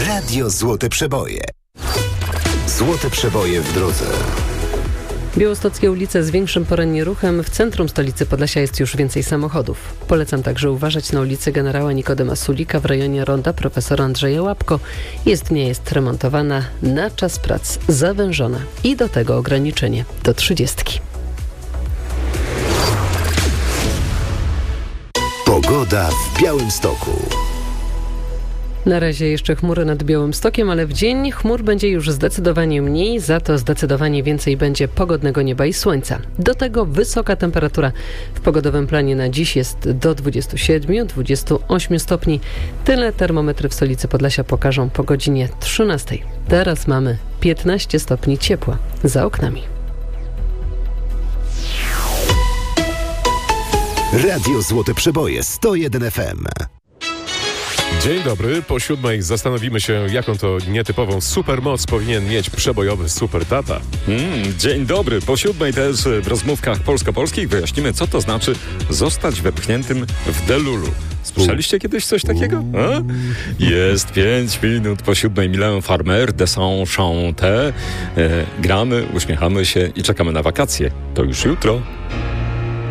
Radio Złote Przeboje. Złote Przeboje w drodze. Białostockie ulice z większym porannie ruchem. W centrum stolicy Podlasia jest już więcej samochodów. Polecam także uważać na ulicy generała Nikodema Sulika w rejonie ronda profesora Andrzeja Łapko. Jezdnia jest remontowana, na czas prac zawężona i do tego ograniczenie do 30. Pogoda w Białymstoku. Na razie jeszcze chmury nad Białymstokiem, ale w dzień chmur będzie już zdecydowanie mniej, za to zdecydowanie więcej będzie pogodnego nieba i słońca. Do tego wysoka temperatura. W pogodowym planie na dziś jest do 27-28 stopni. Tyle termometry w stolicy Podlasia pokażą po godzinie 13. Teraz mamy 15 stopni ciepła za oknami. Radio Złote Przeboje 101 FM. Dzień dobry. Po 7 zastanowimy się, jaką to nietypową supermoc powinien mieć przebojowy super tata. Dzień dobry. Po 7 też w rozmówkach polsko-polskich wyjaśnimy, co to znaczy zostać wepchniętym w delulu. Słyszeliście kiedyś coś takiego? A? Jest 5 minut po 7. Milan Farmer de Saint-Chanté. Gramy, uśmiechamy się i czekamy na wakacje. To już jutro.